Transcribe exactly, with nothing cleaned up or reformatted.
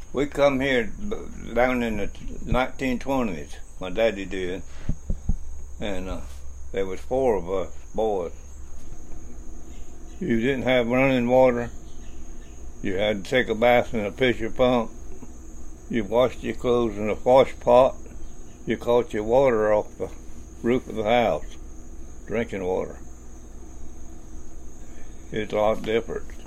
We come here down in the nineteen twenties. My daddy did, and uh, there was four of us boys. You didn't have running water. You had to take a bath in a pitcher pump. You washed your clothes in a wash pot. You caught your water off the roof of the house, drinking water. It's a lot different.